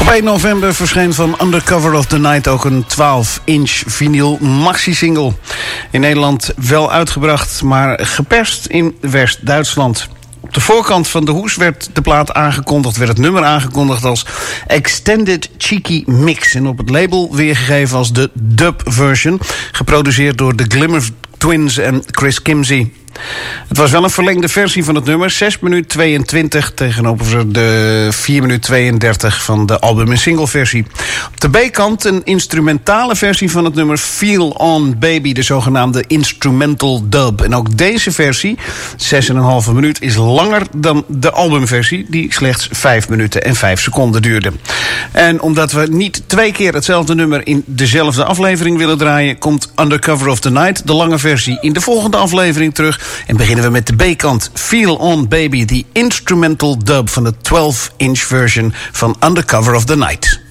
1 november verscheen van Undercover of the Night ook een 12-inch vinyl maxi-single. In Nederland wel uitgebracht, maar geperst in West-Duitsland. Op de voorkant van de hoes werd de plaat aangekondigd, werd het nummer aangekondigd als Extended Cheeky Mix. En op het label weergegeven als de dub version, geproduceerd door de Glimmer Twins en Chris Kimsey. Het was wel een verlengde versie van het nummer, 6 minuten 22 tegenover de 4 minuten 32 van de album- en singleversie. Op de B-kant een instrumentale versie van het nummer Feel On Baby, de zogenaamde instrumental dub. En ook deze versie, 6,5 minuut, is langer dan de albumversie, die slechts 5 minuten en 5 seconden duurde. En omdat we niet 2 keer hetzelfde nummer in dezelfde aflevering willen draaien, komt Undercover of the Night, de lange versie, in de volgende aflevering terug. En beginnen we met de B-kant, Feel On Baby, die instrumental dub van de 12-inch version van Undercover of the Night.